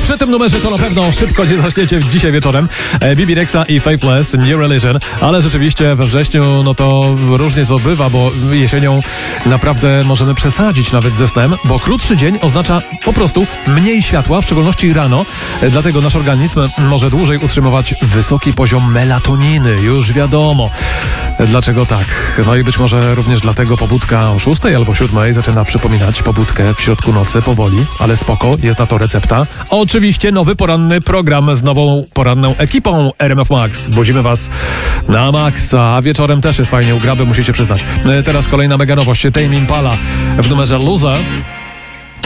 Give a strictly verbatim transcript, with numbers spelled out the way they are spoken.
przy tym numerze to na pewno szybko nie zaśniecie dzisiaj wieczorem. Bibi Rexa i Faithless, New Religion, ale rzeczywiście we wrześniu no to różnie to bywa, bo jesienią naprawdę możemy przesadzić nawet ze snem, bo krótszy dzień oznacza po prostu mniej światła, w szczególności rano, dlatego nasz organizm może dłużej utrzymywać wysoki poziom melatoniny, już wiadomo. Dlaczego tak? No i być może również dlatego pobudka o szóstej albo siódmej zaczyna przypominać pobudkę w środku nocy powoli, ale spoko, jest na to recepta. Oczywiście nowy poranny program z nową poranną ekipą R M F Max. Budzimy was na maksa, a wieczorem też jest fajnie u graby, musicie przyznać. Teraz kolejna mega nowość, Tame Impala w numerze Loser.